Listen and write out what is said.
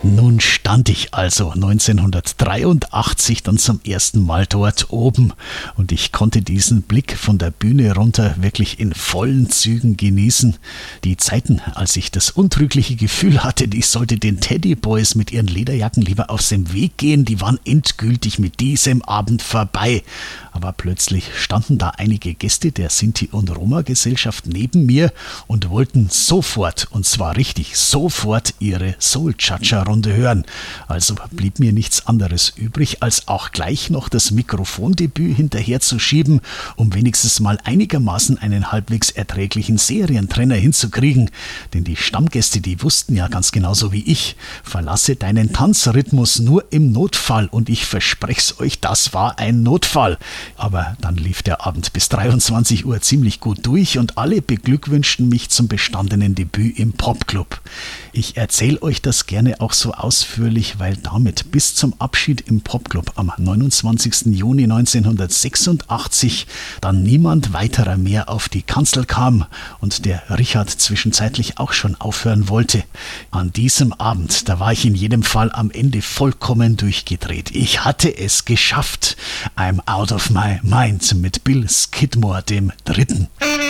Nun stand ich also 1983 dann zum ersten Mal dort oben und ich konnte diesen Blick von der Bühne runter wirklich in vollen Zügen genießen. Die Zeiten, als ich das untrügliche Gefühl hatte, ich sollte den Teddyboys mit ihren Lederjacken lieber aus dem Weg gehen, die waren endgültig mit diesem Abend vorbei. Aber plötzlich standen da einige Gäste der Sinti- und Roma-Gesellschaft neben mir und wollten sofort, und zwar richtig sofort, ihre Soul-Cha-Cha-Runde hören. Also blieb mir nichts anderes übrig, als auch gleich noch das Mikrofondebüt hinterher zu schieben, um wenigstens mal einigermaßen einen halbwegs erträglichen Serientrenner hinzukriegen. Denn die Stammgäste, die wussten ja ganz genauso wie ich, verlasse deinen Tanzrhythmus nur im Notfall und ich versprech's euch, das war ein Notfall. Aber dann lief der Abend bis 23 Uhr ziemlich gut durch und alle beglückwünschten mich zum bestandenen Debüt im Popclub. Ich erzähle euch das gerne auch so ausführlich, weil damit bis zum Abschied im Popclub am 29. Juni 1986 dann niemand weiterer mehr auf die Kanzel kam und der Richard zwischenzeitlich auch schon aufhören wollte. An diesem Abend, da war ich in jedem Fall am Ende vollkommen durchgedreht. Ich hatte es geschafft. I'm out of my mind mit Bill Skidmore dem Dritten.